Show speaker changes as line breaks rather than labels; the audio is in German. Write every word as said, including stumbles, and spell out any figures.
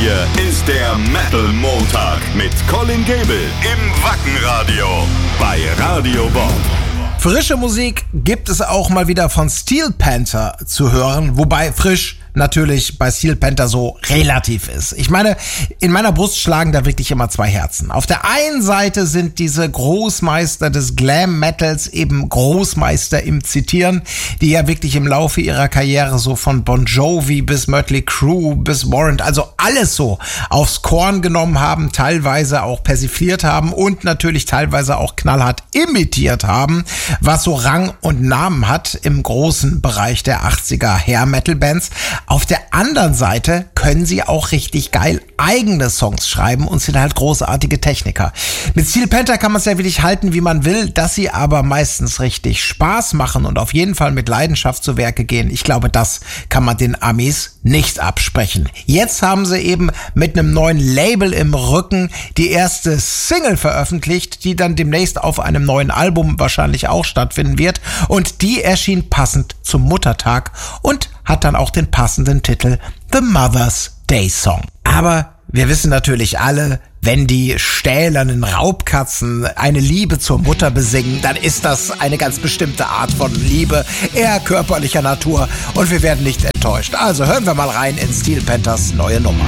hier ist der Metal Montag mit Colin Gable im Wackenradio bei Radio Bob.
Frische Musik gibt es auch mal wieder von Steel Panther zu hören, wobei frisch natürlich bei Steel Panther so relativ ist. Ich meine, in meiner Brust schlagen da wirklich immer zwei Herzen. Auf der einen Seite sind diese Großmeister des Glam Metals eben Großmeister im Zitieren, die ja wirklich im Laufe ihrer Karriere so von Bon Jovi bis Mötley Crüe bis Warrant, also alles so aufs Korn genommen haben, teilweise auch persifliert haben und natürlich teilweise auch knallhart imitiert haben, was so Rang und Namen hat im großen Bereich der achtziger Hair-Metal-Bands. Auf der anderen Seite können sie auch richtig geil eigene Songs schreiben und sind halt großartige Techniker. Mit Steel Panther kann man es ja wirklich halten, wie man will, dass sie aber meistens richtig Spaß machen und auf jeden Fall mit Leidenschaft zu Werke gehen. Ich glaube, das kann man den Amis nicht absprechen. Jetzt haben sie eben mit einem neuen Label im Rücken die erste Single veröffentlicht, die dann demnächst auf einem neuen Album wahrscheinlich auch stattfinden wird. Und die erschien passend zum Muttertag und hat dann auch den passenden Titel The Mother's Day Song. Aber wir wissen natürlich alle, wenn die stählernen Raubkatzen eine Liebe zur Mutter besingen, dann ist das eine ganz bestimmte Art von Liebe, eher körperlicher Natur, und wir werden nicht enttäuscht. Also hören wir mal rein in Steel Panthers neue Nummer.